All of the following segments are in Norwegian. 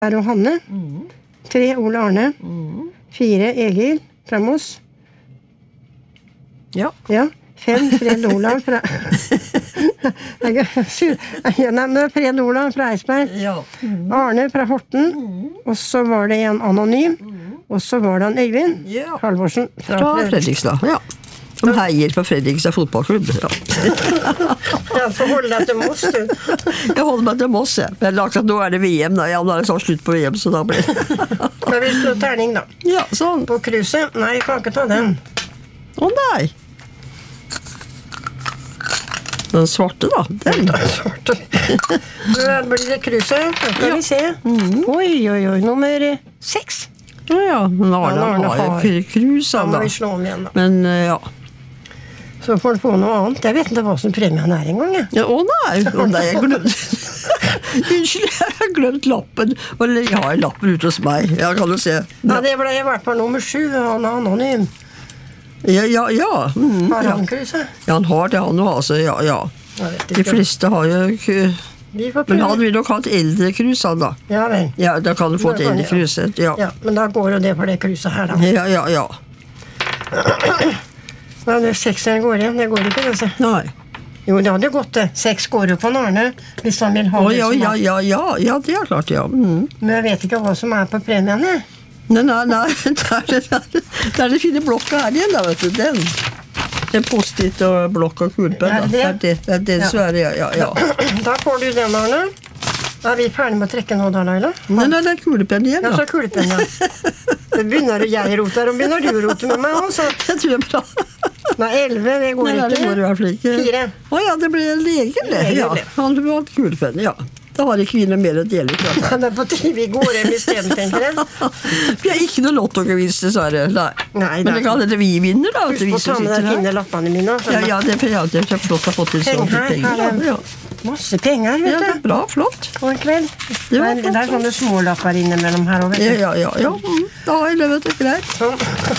Er og Hanne. 3 Ole Arne. 4 Egil fra Moss. Ja. 5 Fred Olav fra Fred Olav fra Eidsberg. Ja. Arne fra Horten. Og så var det en anonym. Og så var det en Øyvind Halvorsen fra Fredrikstad. Ja. Som heier på Fredrikstad fotballklubb. Ja. Jeg får holde deg til Moss, du. Jeg holder meg til Moss, jeg. Men akkurat nå er det VM, da. Ja, nå er det sånn slutt på VM, så da blir det. Men vi slår terning, da. Ja, sånn. På kruset. Nei, jeg kan ikke ta den. Å nei. Den svarte, da. Den. Den svarte. Da blir det kruset. Da skal vi se. Oi, nummer 6. Ja, men Arne har jo krus, da. Da må vi slå om igjen, da. Men, ja. Så får du få noe annet. Jeg vet ikke hva som premien er en gang, jeg. Ja, å nei, jeg glemte. Unnskyld, jeg har glemt lappen. Eller jeg har lappen ute hos meg. Jeg kan jo se. Ja, det ble i hvert fall nummer 7, han er anonym. Ja. Har han kruset? Ja, han har det, han også, altså, ja. De fleste har jo men han vil nok ha et eldre krus, han da. Ja, vel. Ja, da kan du få et eldre kruset, ja. Ja, men da går jo det på det kruset her, da. Ja. Ja, det 6-eren går igjen, det går ikke, altså. Nei. Jo, det hadde gått det. 6 går jo på Arne, hvis han vil ha det som ja, det er klart, ja. Men jeg vet ikke hva som er på premien, jeg. Nei, det er det fine blokket her igjen, da, vet du, den. En post-it og blokk og kulepenn, da. Det er det som er, ja. Da får du den, Arne. Er vi ferdig med å trekke nå, da, Laila? Nei, det er kulepenn igjen, da. Ja, så kulepenn, ja. Det begynner jeg rote her, og begynner du rote med meg også. Jeg tror jeg bra. Nei, 11, det går ikke. Nei, det går i hvert fall ikke. 4. Åja, det ble en legel, ja. Han vil ha et kulepenn, ja. Da har ikke vi noe mer å dele. Det er på tid vi går hjem i stedet, tenker jeg. Vi har ikke noe lottogevinst, dessverre. Nei. Men det kan hende vi vinner, da. Husk på å ta med deg fine lappene mine. Ja, det er flott å ha fått til sånne penger. Ja. Masse penger, vet du. Ja, det er bra, flott. Og en kveld. Det er sånne små lapper innimellom her også, vet du. Ja. Da har jeg løvet det greit. Sånn.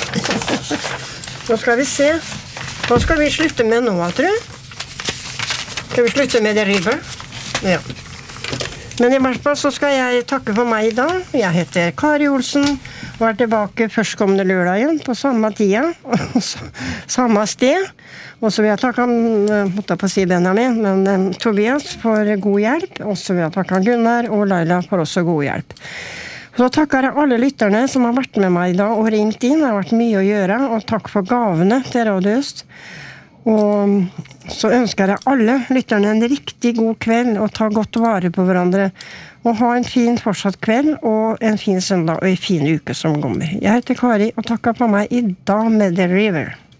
Nå skal vi se. Hva skal vi slutte med nå, tror du? Skal vi slutte med det River? Ja. Men i hvert fall så skal jeg takke for meg i dag. Jeg heter Kari Olsen, og er tilbake førstkommende lørdag igjen, på samme tida, og samme sted. Og så vil jeg takke måtte på si Benjamin, men Tobias for god hjelp, og så vil jeg takke Gunnar og Laila for også god hjelp. Så takker jeg alle lytterne som har vært med meg i dag og ringt inn. Det har vært mye å gjøre, og takk for gavene til Radio Øst. Og så ønsker jeg alle lytterne en riktig god kveld, og ta godt vare på hverandre. Og ha en fin fortsatt kveld, og en fin søndag, og en fin uke som kommer. Jeg heter Kari, og takker på meg i dag med The River.